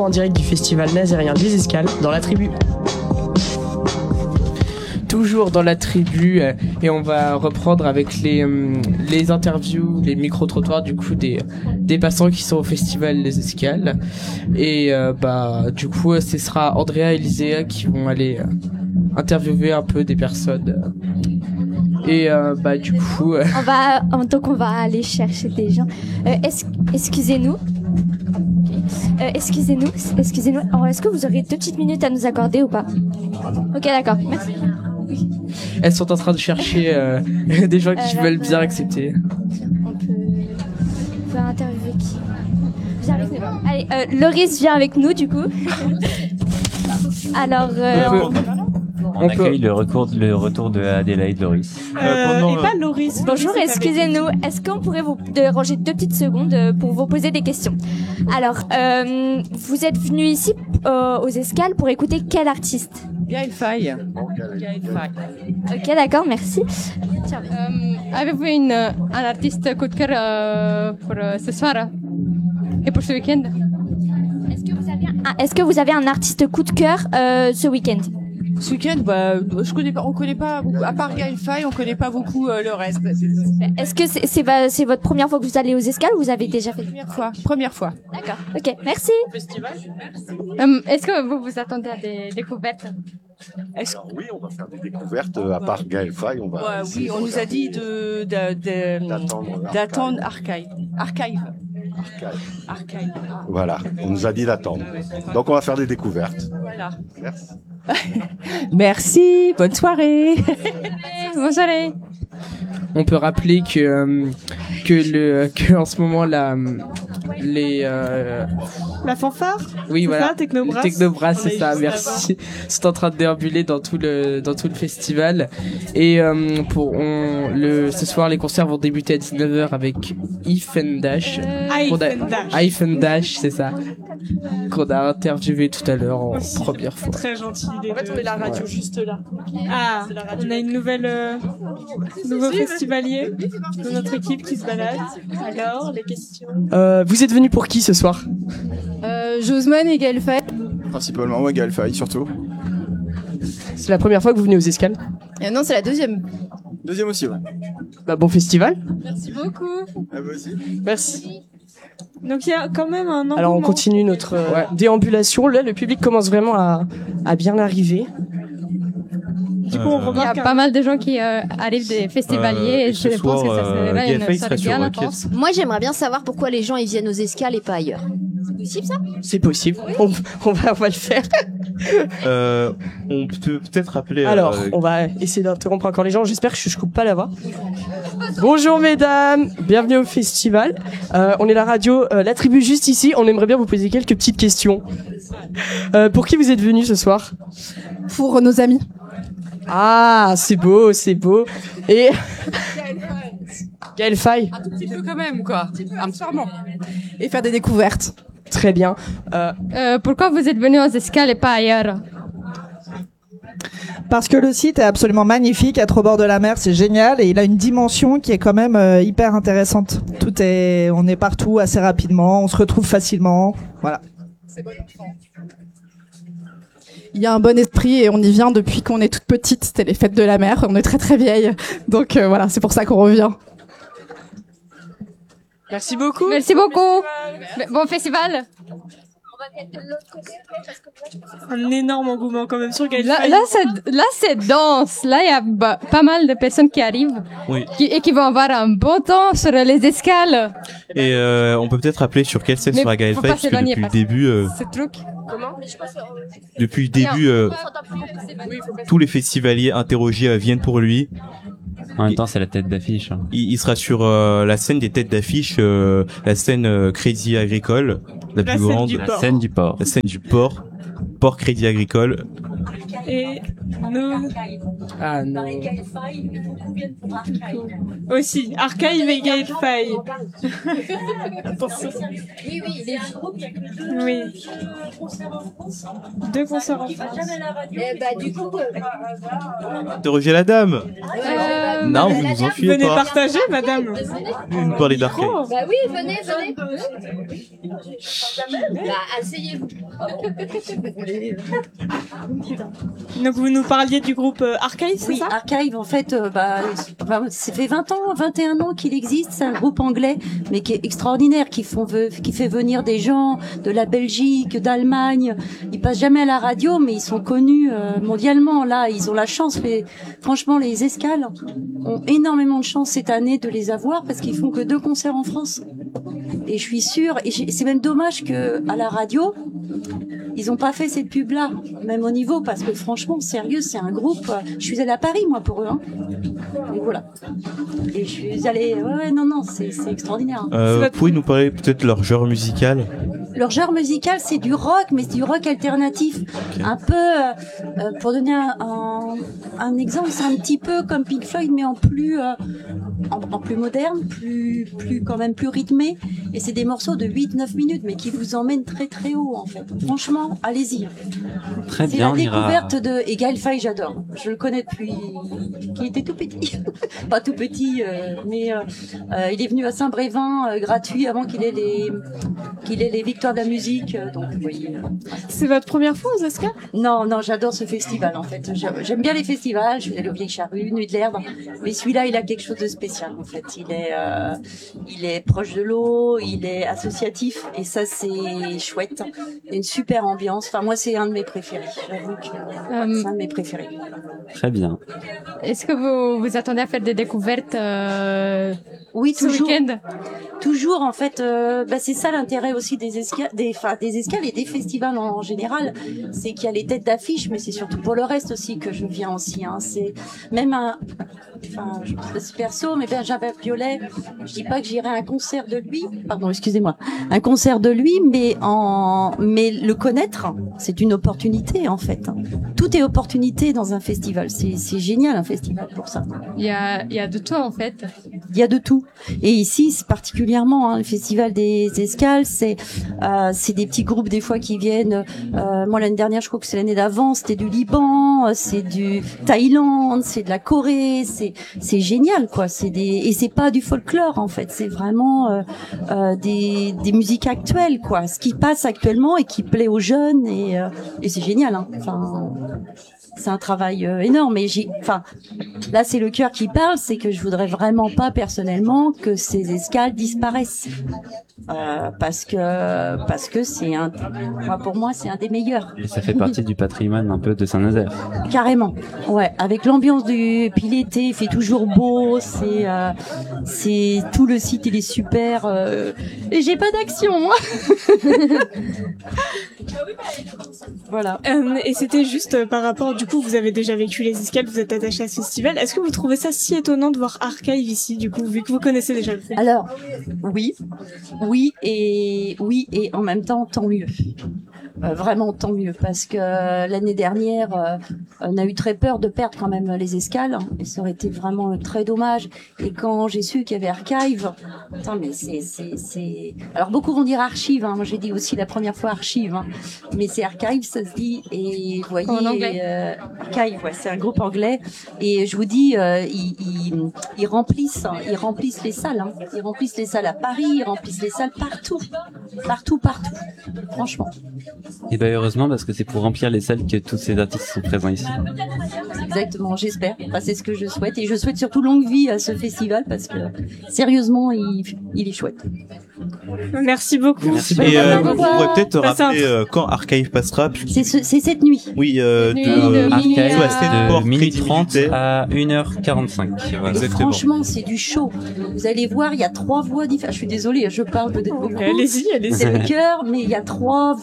en direct du festival nazérien des Escales dans la tribu. Toujours dans la tribu et on va reprendre avec les interviews, les micro-trottoirs du coup des passants qui sont au festival des Escales. Et du coup ce sera Andrea et Lisea qui vont aller interviewer un peu des personnes. Et du coup on va aller chercher des gens. Excusez-nous. Excusez-nous. Alors, est-ce que vous aurez 2 petites minutes à nous accorder ou pas? Ok, d'accord. Merci. Elles sont en train de chercher des gens qui veulent bien accepter. On peut interviewer qui? Viens avec nous. Allez, Loris vient avec nous du coup. Alors, on accueille le retour de Adélaïde Loris. Et pas Loris. Bonjour, excusez-nous. Est-ce qu'on pourrait vous ranger 2 petites secondes pour vous poser des questions? Alors, vous êtes venu ici aux Escales pour écouter quel artiste? Gaël Faye. Ok, d'accord, merci. Avez-vous un artiste coup de cœur pour ce soir et pour ce week-end? Est-ce que vous avez un artiste coup de cœur ce week-end? Ce week-end, on connaît pas beaucoup. À part Gaël Faye, on connaît pas beaucoup le reste. Est-ce que c'est votre première fois que vous allez aux Escales ou vous avez déjà fait? Première fois. D'accord. Ok, merci. Est-ce que vous vous attendez à des découvertes? Oui, on va faire des découvertes. À part Gaël Faye, on va. Oui, on nous a dit d'attendre Archive. Voilà, on nous a dit d'attendre. Donc on va faire des découvertes. Voilà. Merci. Merci, bonne soirée. Bonne soirée. On peut rappeler que en ce moment la fanfare. Oui, voilà. Ça, Technobrass. Technobrass, c'est ça. Merci. C'est en train de déambuler dans tout le festival. Et ce soir, les concerts vont débuter à 19h avec If and Dash. If and Dash, c'est ça. Qu'on a interviewé tout à l'heure en première fois. Très gentil. En fait, on est la radio juste là. Ah, on a une nouveau festivalier de notre équipe qui se balade. Alors, les questions. Vous êtes venus pour qui ce soir? Josman et Gaël Faye. Principalement, ouais, Gaël Faye, surtout. C'est la première fois que vous venez aux Escales? Non, c'est la deuxième. Deuxième aussi, ouais. Bon festival. Merci beaucoup. Ah, bah aussi. Merci. Donc il y a quand même un engouement. Alors on continue notre déambulation. Là, le public commence vraiment à bien arriver. Du coup, on Il y a remarque pas mal de gens qui arrivent des festivaliers et je pense que ça se réveille une soirée bien intense. Moi, j'aimerais bien savoir pourquoi les gens ils viennent aux Escales et pas ailleurs. C'est possible ça? C'est possible. On va le faire. On peut peut-être rappeler. Alors, on va essayer d'interrompre encore les gens. J'espère que je coupe pas la voix. Bonjour mesdames, bienvenue au festival. On est la radio, la tribu juste ici. On aimerait bien vous poser quelques petites questions. Pour qui vous êtes venus ce soir? Pour nos amis. Ah, c'est beau, c'est beau. Et Gaël Faye. Un tout petit peu quand même, quoi. Un petit peu. Et faire des découvertes. Très bien. Pourquoi vous êtes venus aux Escales et pas ailleurs? Parce que le site est absolument magnifique, être au bord de la mer, c'est génial, et il a une dimension qui est quand même hyper intéressante. On est partout assez rapidement, on se retrouve facilement, voilà. Il y a un bon esprit et on y vient depuis qu'on est toute petite. C'était les fêtes de la mer, on est très très vieille, donc voilà, c'est pour ça qu'on revient. Merci beaucoup. Merci beaucoup. Bon festival. un énorme engouement quand même sur Gaël Là, Faye. là c'est dense. Là, il y a pas mal de personnes qui arrivent et qui vont avoir un bon temps sur les escales. Et on peut peut-être rappeler sur quelle scène sera Gaël Faye, parce que depuis le début... Depuis le début, tous les festivaliers interrogés viennent pour lui. En même temps, c'est la tête d'affiche. Il sera sur la scène des têtes d'affiche, la scène Crédit Agricole, la plus grande. La scène du port. La scène du port. Port Crédit Agricole. Et nous... Ah non. Aussi, Archive et Gaël-Faye. Attention. Oui, les groupes. Oui. 2 concerts en France. Eh bah, du coup... Interrogez la dame. Non, vous nous enfuyez Venez pas. partager, madame. Vous nous parlez d'Archive. Bah oui, venez. Bah, asseyez-vous. Donc vous nous parliez du groupe Archive, c'est Oui, ça? Archive, en fait, ça fait 20 ans, 21 ans qu'il existe. C'est un groupe anglais, mais qui est extraordinaire, qui fait venir des gens de la Belgique, d'Allemagne. Ils passent jamais à la radio, mais ils sont connus mondialement. Là, ils ont la chance. Franchement, les Escales ont énormément de chance cette année de les avoir parce qu'ils font que 2 concerts en France. Et je suis sûre, et c'est même dommage que à la radio, ils ont pas fait cette pub-là, même au niveau, parce que franchement, sérieux, c'est un groupe. Je suis allée à Paris, moi, pour eux, hein. Et voilà. Et je suis allée, non, c'est extraordinaire. Vous pouvez nous parler peut-être de leur genre musical? Leur genre musical, c'est du rock, mais c'est du rock alternatif. Okay. Un peu, pour donner un exemple, c'est un petit peu comme Pink Floyd, mais en plus moderne, plus quand même plus rythmé. Et c'est des morceaux de 8-9 minutes, mais qui vous emmènent très très haut, en fait. Franchement, allez-y. Très bien. C'est la découverte de Gaël-Faye, j'adore. Je le connais depuis qu'il était tout petit. Pas tout petit, mais il est venu à Saint-Brévin gratuit avant qu'il ait les victoires de la musique. Donc, vous voyez. C'est votre première fois aux Escales? Non, j'adore ce festival, en fait. J'aime bien les festivals. Je suis allée au Vieille Charrue, Nuit de l'Herbe. Mais celui-là, il a quelque chose de spécial, en fait. Il est proche de l'eau, il est associatif. Et ça, c'est chouette. Il y a une super ambiance. Enfin, moi, c'est un de mes préférés. J'avoue que c'est un de mes préférés. Très bien. Est-ce que vous attendez à faire des découvertes oui, ce toujours. week-end? Toujours, en fait, c'est ça l'intérêt aussi des escales et des festivals en général, c'est qu'il y a les têtes d'affiche, mais c'est surtout pour le reste aussi que je viens aussi. Hein. C'est même c'est perso, mais Benjamin Biolay, je dis pas que j'irai à un concert de lui, un concert de lui, mais le connaître, c'est une opportunité en fait. Tout est opportunité dans un festival. C'est génial un festival pour ça. Il y a de tout en fait. Il y a de tout. Et ici, c'est particulièrement le festival des Escales, c'est des petits groupes des fois qui viennent. Moi l'année dernière, je crois que c'est l'année d'avant, c'était du Liban, c'est du Thaïlande, c'est de la Corée, c'est génial quoi. Et c'est pas du folklore en fait, c'est vraiment des musiques actuelles quoi. Ce qui passe actuellement et qui plaît aux jeunes et c'est génial. Hein. Enfin, c'est un travail énorme. Et là, c'est le cœur qui parle, c'est que je voudrais vraiment pas personnellement que ces escales disparaissent, parce que pour moi, c'est un des meilleurs. Et ça fait partie du patrimoine un peu de Saint-Nazaire. Carrément, ouais. Avec l'ambiance puis l'été, il fait toujours beau. C'est tout le site, il est super. Et j'ai pas d'action. Voilà. Et c'était juste par rapport, du coup, vous avez déjà vécu les Escales, vous êtes attaché à ce festival. Est-ce que vous trouvez ça si étonnant de voir Archive ici, du coup, vu que vous connaissez déjà le fait? Alors, oui, et en même temps, tant mieux. Vraiment tant mieux, parce que l'année dernière, on a eu très peur de perdre quand même les Escales, et ça aurait été vraiment très dommage. Et quand j'ai su qu'il y avait Archive, mais c'est. Alors beaucoup vont dire Archive, hein. Moi j'ai dit aussi la première fois Archive, hein. Mais c'est Archive, ça se dit. Et vous voyez, en anglais. Archive, ouais, c'est un groupe anglais. Et je vous dis, ils remplissent les salles. Hein. Ils remplissent les salles à Paris, ils remplissent les salles partout. Franchement. Et bah heureusement, parce que c'est pour remplir les salles que tous ces artistes sont présents ici. Exactement, j'espère. Enfin, c'est ce que je souhaite. Et je souhaite surtout longue vie à ce festival, parce que sérieusement, il est chouette. Merci beaucoup. Merci. Et vous pourrez peut-être rappeler quand Archive passera. C'est cette nuit. Oui, Archive de minuit 30 à 1h45. Voilà. Franchement, c'est du show. Vous allez voir, il y a 3 voix différentes. Je suis désolée, je parle peut-être beaucoup. Allez-y. C'est le cœur, mais il y a 3 voix différentes.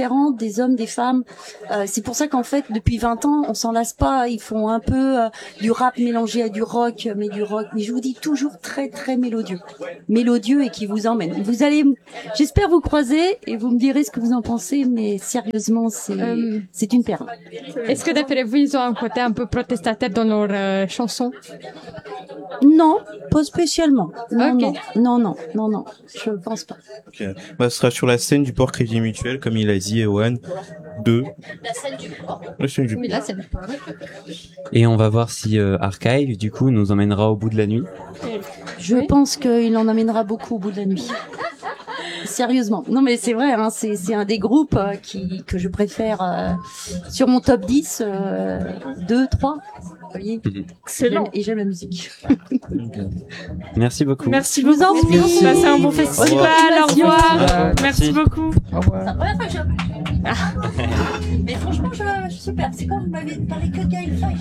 différentes des hommes, des femmes. C'est pour ça qu'en fait, depuis 20 ans, on s'en lasse pas. Ils font un peu du rap mélangé à du rock, mais je vous dis toujours très très mélodieux et qui vous emmène. Vous allez, j'espère vous croiser et vous me direz ce que vous en pensez, mais sérieusement, c'est une perle. Est-ce que d'après vous, ils ont un côté un peu protestataire dans leurs chansons? Non, pas spécialement. Non, Ok. non, je pense pas. Ok. Bah, ce sera sur la scène du port Crédit Mutuel, comme il a dit, Ewan, de... La scène du port. La scène du Oui, port. là, c'est Et on va voir si Archive, du coup, nous emmènera au bout de la nuit. Je pense qu'il en amènera beaucoup au bout de la nuit. Sérieusement. Non mais c'est vrai, hein, c'est un des groupes que je préfère sur mon top 10, 2, 3. Vous voyez. Excellent. Et j'aime la musique. Merci beaucoup. Merci Je vous en beaucoup. prie. Passez un bon festival. Au revoir. Merci beaucoup. Au revoir. Mais franchement, je suis super. C'est quand vous m'avez parlé que de Gaël Faye.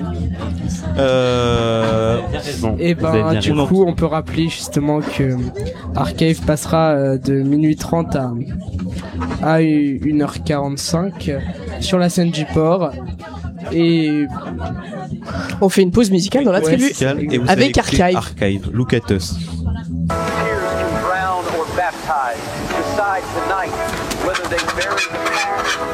Bien raison. Et Vous avez ben bien du raison. coup on peut rappeler justement que Archive passera de minuit 30 à 1h45 sur la scène du port et On fait une pause musicale dans la tribu Musical, et vous allez avec écouter Archive. Archive, Look at Us. Drown or baptized, decide tonight whether they bury the